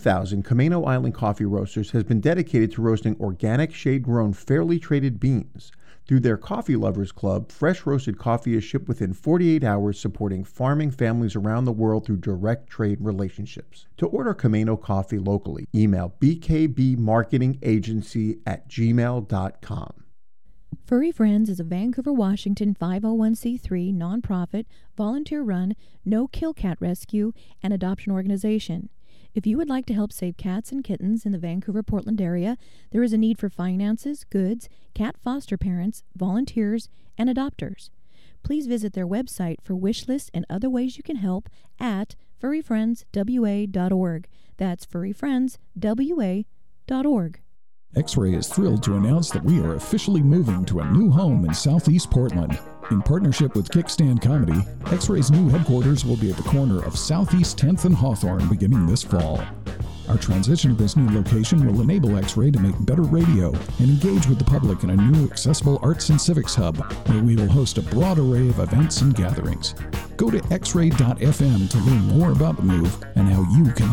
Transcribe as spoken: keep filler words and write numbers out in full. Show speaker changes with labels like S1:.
S1: thousand, Camano Island Coffee Roasters has been dedicated to roasting organic, shade-grown, fairly traded beans. Through their Coffee Lovers Club, fresh roasted coffee is shipped within forty-eight hours, supporting farming families around the world through direct trade relationships. To order Camano coffee locally, email b k b marketing agency at gmail dot com.
S2: Furry Friends is a Vancouver, Washington five oh one c three nonprofit, volunteer-run, no-kill cat rescue and adoption organization. If you would like to help save cats and kittens in the Vancouver-Portland area, there is a need for finances, goods, cat foster parents, volunteers, and adopters. Please visit their website for wish lists and other ways you can help at furry friends w a dot org. That's furry friends w a dot org.
S3: X-Ray is thrilled to announce that we are officially moving to a new home in Southeast Portland. In partnership with Kickstand Comedy, X-Ray's new headquarters will be at the corner of Southeast tenth and Hawthorne beginning this fall. Our transition to this new location will enable X-Ray to make better radio and engage with the public in a new accessible arts and civics hub where we will host a broad array of events and gatherings. Go to x ray dot f m to learn more about the move and how you can